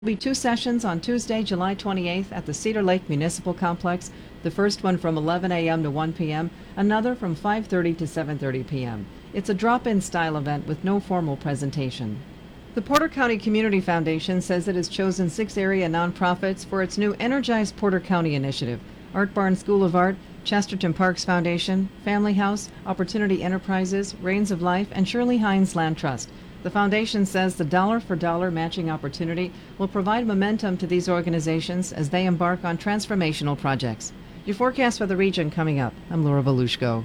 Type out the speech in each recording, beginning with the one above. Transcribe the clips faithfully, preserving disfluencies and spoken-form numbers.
There will be two sessions on Tuesday, July twenty-eighth at the Cedar Lake Municipal Complex. The first one from eleven a.m. to one p.m., another from five thirty to seven thirty p.m. It's a drop-in style event with no formal presentation. The Porter County Community Foundation says it has chosen six area nonprofits for its new Energize Porter County initiative. Art Barn School of Art, Chesterton Parks Foundation, Family House, Opportunity Enterprises, Reigns of Life, and Shirley Hines Land Trust. The foundation says the dollar-for-dollar matching opportunity will provide momentum to these organizations as they embark on transformational projects. Your forecast for the region coming up. I'm Laura Volushko.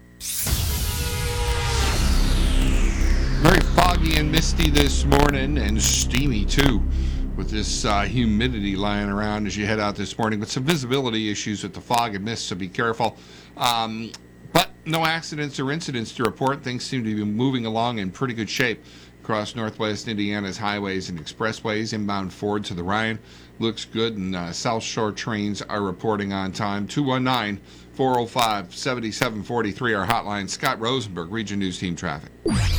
Very foggy and misty this morning, and steamy too, with this uh, humidity lying around as you head out this morning, with some visibility issues with the fog and mist, so be careful. Um, but no accidents or incidents to report. Things seem to be moving along in pretty good shape across northwest Indiana's highways and expressways. Inbound Ford to the Ryan looks good, and uh, South Shore trains are reporting on time. two one nine, four oh five, seven seven four three, our hotline. Scott Rosenberg, Region News Team Traffic.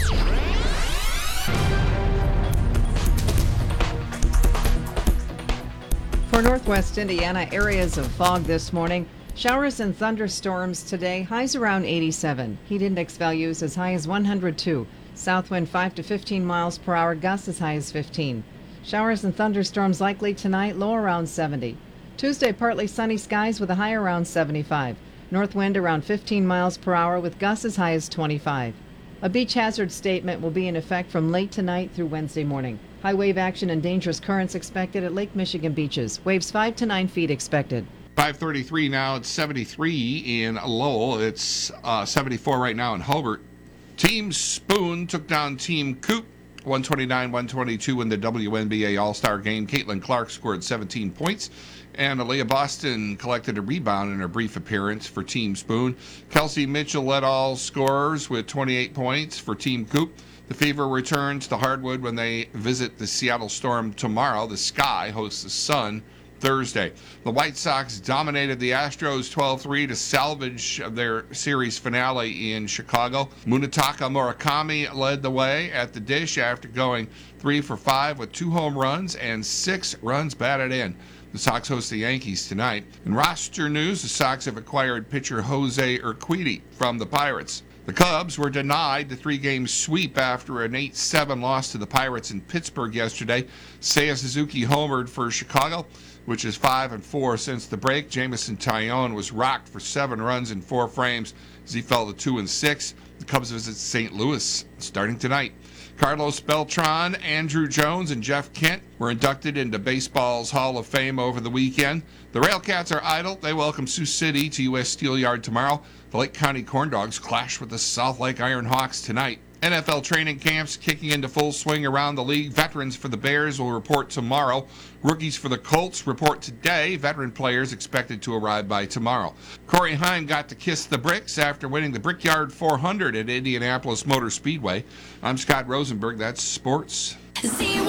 For northwest Indiana, areas of fog this morning. Showers and thunderstorms today. Highs around eighty-seven. Heat index values as high as one hundred two. South wind five to fifteen miles per hour. Gusts as high as fifteen. Showers and thunderstorms likely tonight. Low around seventy. Tuesday, partly sunny skies with a high around seventy-five. North wind around fifteen miles per hour with gusts as high as twenty-five. A beach hazard statement will be in effect from late tonight through Wednesday morning. High wave action and dangerous currents expected at Lake Michigan beaches. Waves five to nine feet expected. five thirty-three now. It's seventy-three in Lowell. It's uh, seventy-four right now in Hobart. Team Spoon took down Team Coop one twenty-nine one twenty-two in the W N B A All-Star game. Caitlin Clark scored seventeen points, and Aaliyah Boston collected a rebound in her brief appearance for Team Spoon. Kelsey Mitchell led all scorers with twenty-eight points for Team Coop. The Fever returns to Hardwood when they visit the Seattle Storm tomorrow. The Sky hosts the Sun Thursday. The White Sox dominated the Astros twelve three to salvage their series finale in Chicago. Munetaka Murakami led the way at the dish after going three for five with two home runs and six runs batted in. The Sox host the Yankees tonight. In roster news, the Sox have acquired pitcher Jose Urquidy from the Pirates. The Cubs were denied the three-game sweep after an eight seven loss to the Pirates in Pittsburgh yesterday. Seiya Suzuki homered for Chicago, which is five and four since the break. Jameson Taillon was rocked for seven runs in four frames as he fell to two and six. The Cubs visit Saint Louis starting tonight. Carlos Beltran, Andrew Jones, and Jeff Kent were inducted into baseball's Hall of Fame over the weekend. The Railcats are idle. They welcome Sioux City to U S Steel Yard tomorrow. The Lake County Corn Dogs clash with the South Lake Iron Hawks tonight. N F L training camps kicking into full swing around the league. Veterans for the Bears will report tomorrow. Rookies for the Colts report today. Veteran players expected to arrive by tomorrow. Corey Heim got to kiss the bricks after winning the Brickyard four hundred at Indianapolis Motor Speedway. I'm Scott Rosenberg. That's sports.